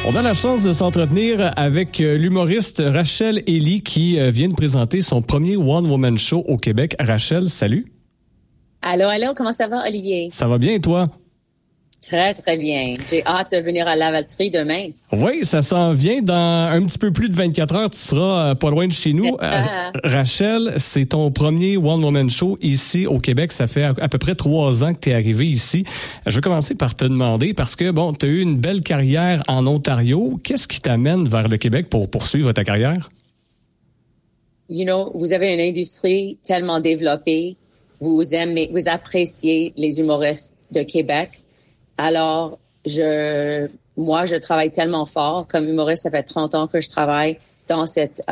On a la chance de s'entretenir avec l'humoriste Rachel Ely qui vient de présenter son premier One Woman Show au Québec. Rachel, salut. Allô, comment ça va, Olivier? Ça va bien et toi? Très, très bien. J'ai hâte de venir à Lavaltrie demain. Oui, ça s'en vient. Dans un petit peu plus de 24 heures, tu seras pas loin de chez nous. Rachel, c'est ton premier One Woman Show ici au Québec. Ça fait à peu près 3 ans que tu es arrivée ici. Je vais commencer par te demander, parce que bon, tu as eu une belle carrière en Ontario. Qu'est-ce qui t'amène vers le Québec pour poursuivre ta carrière? You know, vous avez une industrie tellement développée. Vous aimez, vous appréciez les humoristes de Québec. Alors, moi, je travaille tellement fort comme humoriste. Ça fait 30 ans que je travaille dans cette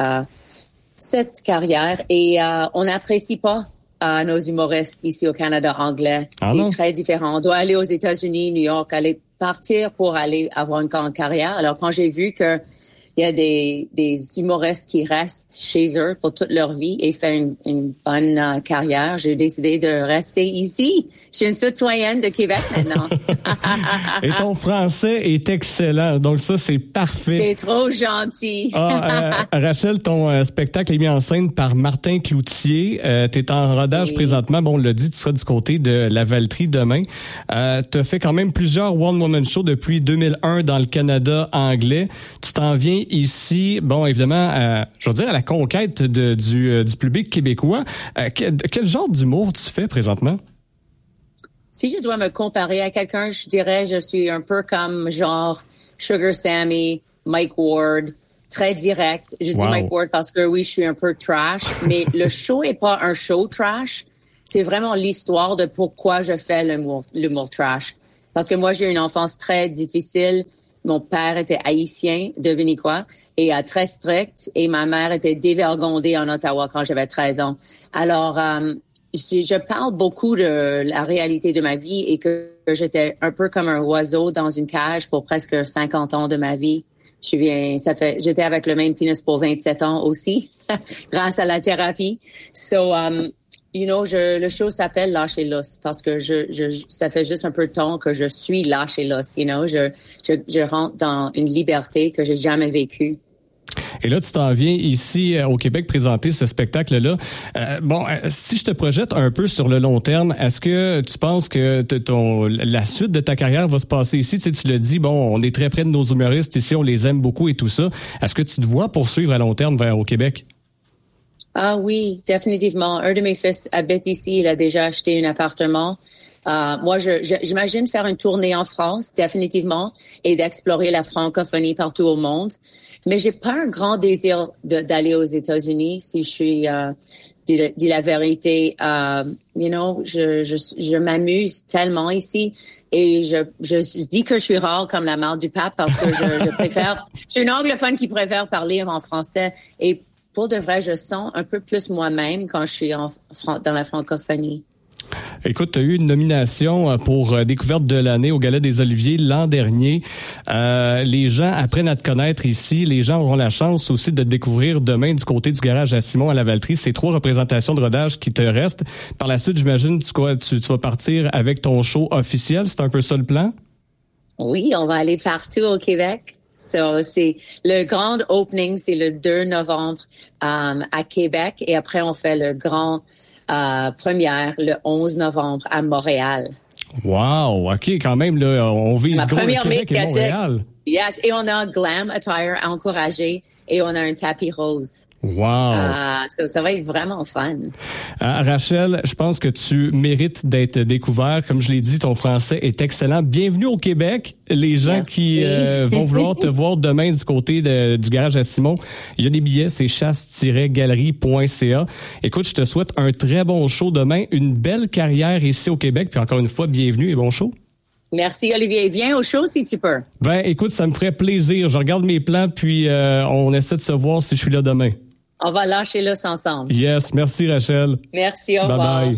carrière et on n'apprécie pas nos humoristes ici au Canada anglais. C'est très différent. On doit aller aux États-Unis, New York, aller partir pour aller avoir une grande carrière. Alors, quand j'ai vu que il y a des humoristes qui restent chez eux pour toute leur vie et font une bonne carrière, j'ai décidé de rester ici. Je suis une citoyenne de Québec maintenant. Et ton français est excellent, donc ça, c'est parfait. C'est trop gentil. Rachel, ton spectacle est mis en scène par Martin Cloutier. T'es en rodage présentement. Bon, on l'a dit, tu seras du côté de Lavaltrie demain. T'as fait quand même plusieurs One Woman Show depuis 2001 dans le Canada anglais. Tu t'en viens ici, bon, évidemment, je veux dire, à la conquête du public québécois. Quel genre d'humour tu fais présentement? Si je dois me comparer à quelqu'un, je dirais je suis un peu comme genre Sugar Sammy, Mike Ward, très direct. Je dis Mike Ward parce que oui, je suis un peu trash, mais le show est pas un show trash. C'est vraiment l'histoire de pourquoi je fais l'humour trash. Parce que moi, j'ai eu une enfance très difficile. Mon père était haïtien, devinez quoi, et très strict, et ma mère était dévergondée en Ottawa quand j'avais 13 ans. Alors, je parle beaucoup de la réalité de ma vie et que j'étais un peu comme un oiseau dans une cage pour presque 50 ans de ma vie. J'étais avec le même pénis pour 27 ans aussi, grâce à la thérapie. You know, le show s'appelle Lâcher l'os parce que ça fait juste un peu de temps que je suis lâché l'os, you know. Je rentre dans une liberté que j'ai jamais vécue. Et là, tu t'en viens ici au Québec présenter ce spectacle-là. Si je te projette un peu sur le long terme, est-ce que tu penses que la suite de ta carrière va se passer ici? Tu sais, tu le dis, bon, on est très près de nos humoristes ici, on les aime beaucoup et tout ça. Est-ce que tu te vois poursuivre à long terme au Québec? Ah oui, définitivement. Un de mes fils habite ici. Il a déjà acheté un appartement. Moi, j'imagine faire une tournée en France, définitivement, et d'explorer la francophonie partout au monde. Mais j'ai pas un grand désir d'aller aux États-Unis si je suis dit la vérité. You know, je m'amuse tellement ici. Et je dis que je suis rare comme la marde du pape parce que je préfère. Je suis une anglophone qui préfère parler en français et pour de vrai, je sens un peu plus moi-même quand je suis dans la francophonie. Écoute, tu as eu une nomination pour Découverte de l'année au Gala des Oliviers l'an dernier. Les gens apprennent à te connaître ici. Les gens auront la chance aussi de te découvrir demain du côté du garage à Simon à Lavaltrie. C'est 3 représentations de rodage qui te restent. Par la suite, j'imagine, tu vas partir avec ton show officiel. C'est un peu ça le plan? Oui, on va aller partout au Québec. C'est le grand opening, c'est le 2 novembre à Québec et après on fait le grand première le 11 novembre à Montréal. Wow, OK, quand même là, on vise gros le Québec et Montréal. Yes, et on a un glam attire à encourager et on a un tapis rose. Wow. Ça va être vraiment fun. Rachel, je pense que tu mérites d'être découvert. Comme je l'ai dit, ton français est excellent. Bienvenue au Québec. Les gens qui vont vouloir te voir demain du côté du garage à Simon, il y a des billets, c'est chasse-galerie.ca. Écoute, je te souhaite un très bon show demain, une belle carrière ici au Québec. Puis encore une fois, bienvenue et bon show. Merci, Olivier. Viens au show si tu peux. Ben, écoute, ça me ferait plaisir. Je regarde mes plans, puis on essaie de se voir si je suis là demain. On va lâcher l'os ensemble. Yes, merci Rachel. Merci, au revoir. Bye bye.